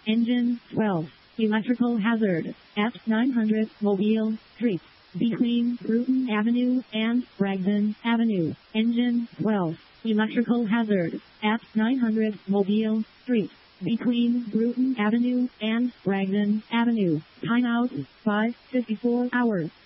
Engine 12. Electrical hazard at 900 Mobile Street, between Bruton Avenue and Bragdon Avenue. Engine 12. Electrical hazard at 900 Mobile Street, between Bruton Avenue and Bragdon Avenue. Timeout 5:54 hours.